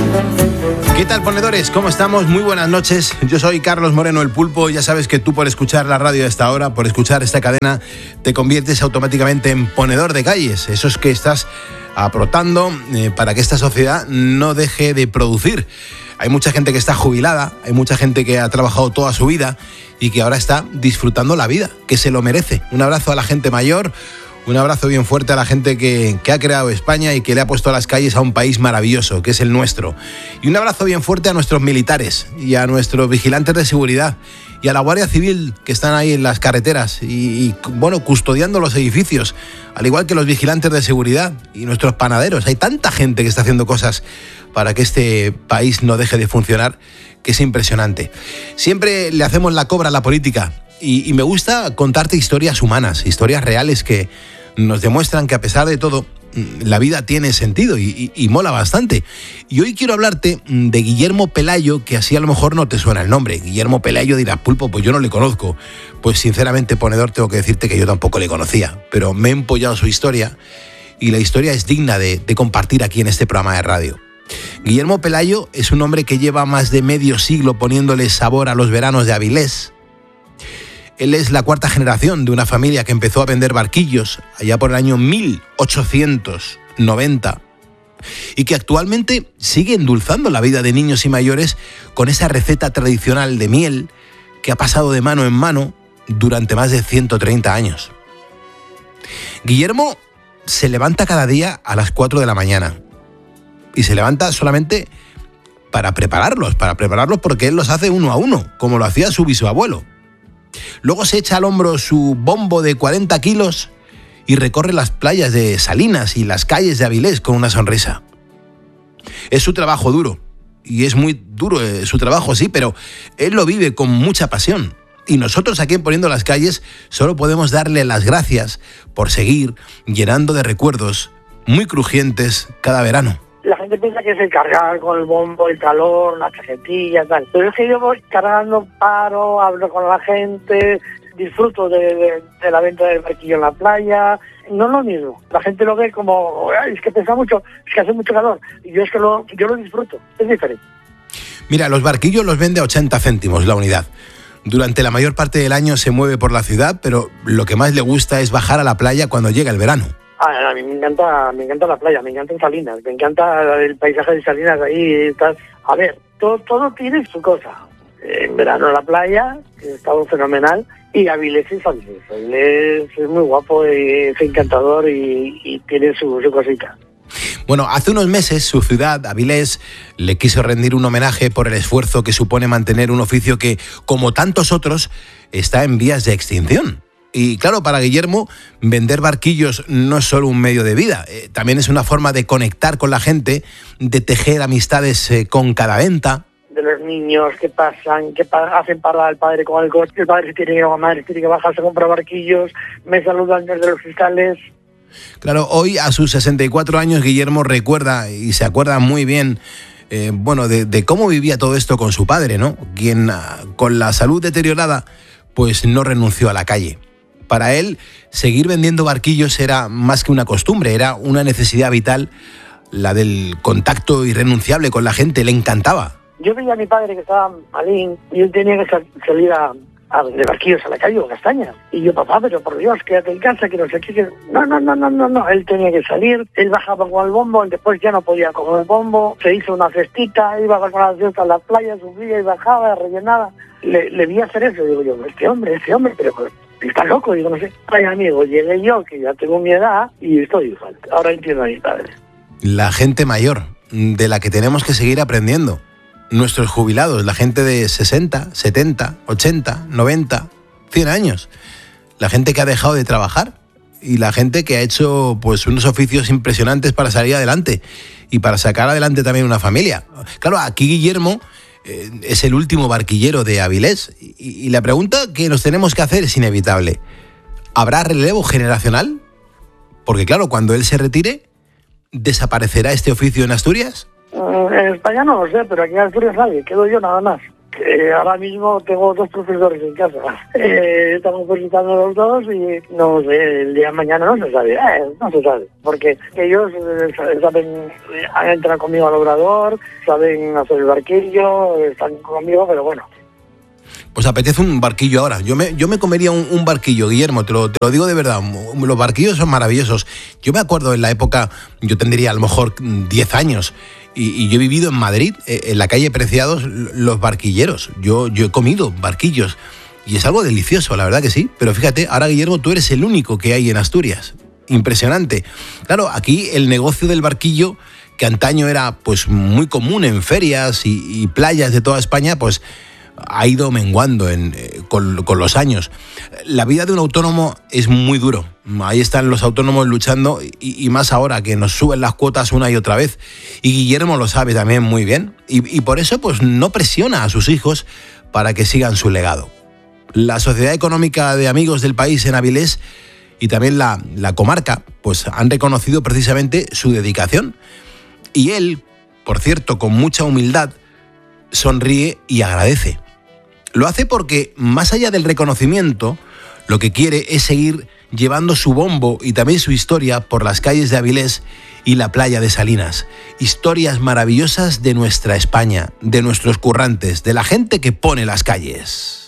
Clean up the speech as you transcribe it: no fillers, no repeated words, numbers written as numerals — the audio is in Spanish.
¿Qué tal, ponedores? ¿Cómo estamos? Muy buenas noches. Yo soy Carlos Moreno, el Pulpo. Ya sabes que tú, por escuchar la radio a esta hora, por escuchar esta cadena, te conviertes automáticamente en ponedor de calles. Eso es que estás aportando para que esta sociedad no deje de producir. Hay mucha gente que está jubilada, hay mucha gente que ha trabajado toda su vida y que ahora está disfrutando la vida, que se lo merece. Un abrazo a la gente mayor. Un abrazo bien fuerte a la gente que ha creado España y que le ha puesto a las calles a un país maravilloso, que es el nuestro. Y un abrazo bien fuerte a nuestros militares y a nuestros vigilantes de seguridad y a la Guardia Civil que están ahí en las carreteras y custodiando los edificios, al igual que los vigilantes de seguridad y nuestros panaderos. Hay tanta gente que está haciendo cosas para que este país no deje de funcionar, que es impresionante. Siempre le hacemos la cobra a la política y me gusta contarte historias humanas, historias reales que nos demuestran que a pesar de todo la vida tiene sentido y mola bastante. Y hoy quiero hablarte de Guillermo Pelayo, que así a lo mejor no te suena el nombre. Guillermo Pelayo, dirás, Pulpo, pues yo no le conozco. Pues sinceramente, ponedor, tengo que decirte que yo tampoco le conocía, pero me he empollado su historia y la historia es digna de compartir aquí en este programa de radio. Guillermo Pelayo es un hombre que lleva más de medio siglo poniéndole sabor a los veranos de Avilés. Él es la cuarta generación de una familia que empezó a vender barquillos allá por el año 1890 y que actualmente sigue endulzando la vida de niños y mayores con esa receta tradicional de miel que ha pasado de mano en mano durante más de 130 años. Guillermo se levanta cada día a las 4 de la mañana y se levanta solamente para prepararlos porque él los hace uno a uno, como lo hacía su bisabuelo. Luego se echa al hombro su bombo de 40 kilos y recorre las playas de Salinas y las calles de Avilés con una sonrisa. Es su trabajo duro, y es muy duro su trabajo, sí, pero él lo vive con mucha pasión. Y nosotros aquí en Poniendo las Calles solo podemos darle las gracias por seguir llenando de recuerdos muy crujientes cada verano. La gente piensa que es el cargar con el bombo, el calor, la cajetilla, tal. Pero es que yo voy cargando, paro, hablo con la gente, disfruto de la venta del barquillo en la playa. No es lo mismo. La gente lo ve como, es que pesa mucho, es que hace mucho calor. Y yo es que yo lo disfruto. Es diferente. Mira, los barquillos los vende a 80 céntimos la unidad. Durante la mayor parte del año se mueve por la ciudad, pero lo que más le gusta es bajar a la playa cuando llega el verano. A mí me encanta la playa, me encantan Salinas, me encanta el paisaje de Salinas, ahí estás. A ver, todo tiene su cosa. En verano la playa, que está fenomenal, y Avilés es Avilés. Avilés es muy guapo, es encantador y tiene su cosita. Bueno, hace unos meses su ciudad, Avilés, le quiso rendir un homenaje por el esfuerzo que supone mantener un oficio que, como tantos otros, está en vías de extinción. Y claro, para Guillermo, vender barquillos no es solo un medio de vida, también es una forma de conectar con la gente, de tejer amistades con cada venta. De los niños que pasan, hacen parada al padre con el coche, el padre tiene que ir a la madre, tiene que bajarse a comprar barquillos, me saludan desde los fiscales. Claro, hoy a sus 64 años Guillermo recuerda y se acuerda muy bien de cómo vivía todo esto con su padre, ¿no? Quien con la salud deteriorada pues no renunció a la calle. Para él, seguir vendiendo barquillos era más que una costumbre, era una necesidad vital, la del contacto irrenunciable con la gente, le encantaba. Yo veía a mi padre que estaba malín y él tenía que salir a vender barquillos a la calle o castañas. Y yo, papá, pero por Dios, quédate en casa, que no sé qué. Que... No, él tenía que salir, él bajaba con el bombo, después ya no podía con el bombo, se hizo una cestita, iba con la cesta a la playa, subía y bajaba, rellenaba. Le vi hacer eso, digo yo, este hombre, pero... Está loco, digo, no sé. Ay, amigo, llegué yo, que ya tengo mi edad, y estoy igual. Ahora entiendo a mi padre. La gente mayor, de la que tenemos que seguir aprendiendo. Nuestros jubilados, la gente de 60, 70, 80, 90, 100 años. La gente que ha dejado de trabajar y la gente que ha hecho pues unos oficios impresionantes para salir adelante y para sacar adelante también una familia. Claro, aquí Guillermo es el último barquillero de Avilés y la pregunta que nos tenemos que hacer es inevitable. ¿Habrá relevo generacional? Porque claro, cuando él se retire, ¿desaparecerá este oficio en Asturias? En España no lo sé, pero aquí en Asturias nadie, quedo yo nada más. Ahora mismo tengo 2 profesores en casa. Estamos visitando los 2 y no sé, el día de mañana no se sabe. No se sabe. Porque ellos saben, han entrado conmigo al obrador, saben hacer el barquillo, están conmigo, pero bueno. Pues apetece un barquillo ahora. Yo me comería un barquillo, Guillermo, te lo digo de verdad. Los barquillos son maravillosos. Yo me acuerdo en la época, yo tendría a lo mejor 10 años, y yo he vivido en Madrid, en la calle Preciados, los barquilleros. Yo he comido barquillos y es algo delicioso, la verdad que sí. Pero fíjate, ahora, Guillermo, tú eres el único que hay en Asturias. Impresionante. Claro, aquí el negocio del barquillo, que antaño era pues muy común en ferias y playas de toda España, pues ha ido menguando con los años. La vida de un autónomo es muy duro. Ahí están los autónomos luchando y más ahora que nos suben las cuotas una y otra vez. Y Guillermo lo sabe también muy bien. Y por eso pues no presiona a sus hijos para que sigan su legado. La Sociedad Económica de Amigos del País en Avilés y también la comarca pues han reconocido precisamente su dedicación. Y él, por cierto, con mucha humildad, sonríe y agradece. Lo hace porque, más allá del reconocimiento, lo que quiere es seguir llevando su bombo y también su historia por las calles de Avilés y la playa de Salinas. Historias maravillosas de nuestra España, de nuestros currantes, de la gente que pone las calles.